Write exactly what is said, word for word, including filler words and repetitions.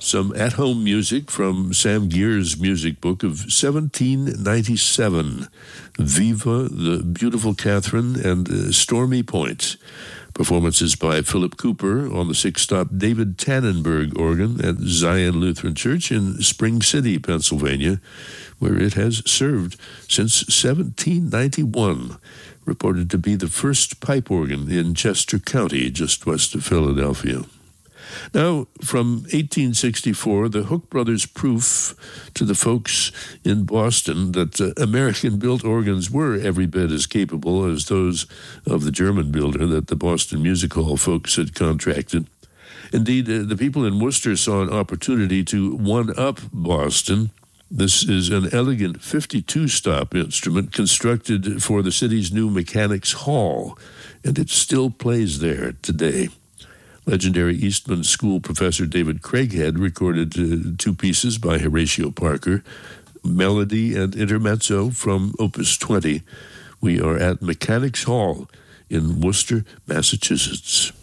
some at-home music from Sam Gear's music book of seventeen ninety-seven, Viva, the Beautiful Catherine, and uh, Stormy Point. Performances by Philip Cooper on the six-stop David Tannenberg organ at Zion Lutheran Church in Spring City, Pennsylvania, where it has served since seventeen ninety-one, reported to be the first pipe organ in Chester County, just west of Philadelphia. Now, from eighteen sixty-four, the Hook Brothers' proof to the folks in Boston that uh, American-built organs were every bit as capable as those of the German builder that the Boston Music Hall folks had contracted. Indeed, uh, the people in Worcester saw an opportunity to one-up Boston. This is an elegant fifty-two stop instrument constructed for the city's new Mechanics Hall, and it still plays there today. Legendary Eastman School professor David Craighead recorded uh, two pieces by Horatio Parker, Melody and Intermezzo from Opus twenty. We are at Mechanics Hall in Worcester, Massachusetts.